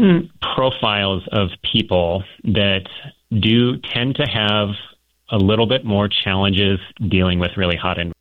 certain profiles of people that do tend to have a little bit more challenges dealing with really hot environments.